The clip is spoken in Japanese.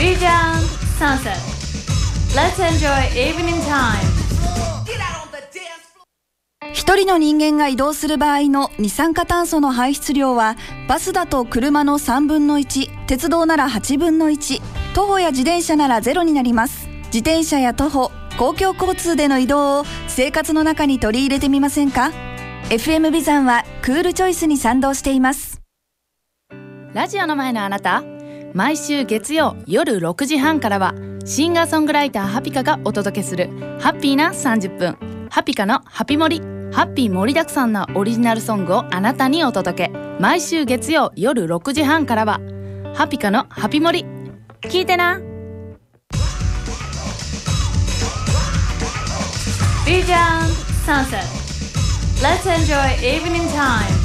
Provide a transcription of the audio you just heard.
Bijan Sunset. Let's enjoy evening time. 一人の人間が移動する場合の二酸化炭素の排出量はバスだと車の3分の1、鉄道なら8分の1、徒歩や自転車なら0になります。自転車や徒歩、公共交通での移動を生活の中に取り入れてみませんか？ FM ビザンはクールチョイスに賛同しています。 ラジオの前のあなた、毎週月曜夜6時半からはシンガーソングライターハピカがお届けするハッピーな30分、ハピカのハピモリ。ハッピー盛りだくさんなオリジナルソングをあなたにお届け。毎週月曜夜6時半からはハピカのハピモリ、聞いてな。 Bijan Sunset. Let's enjoy evening time.